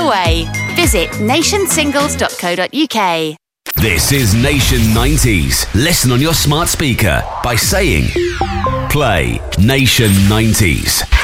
way. Visit nationsingles.co.uk. This is Nation 90s. Listen on your smart speaker by saying, play Nation 90s.